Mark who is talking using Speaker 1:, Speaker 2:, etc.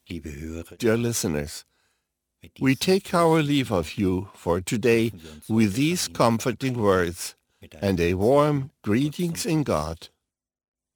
Speaker 1: Dear listeners, we take our leave of you for today with these comforting words and a warm greetings in God.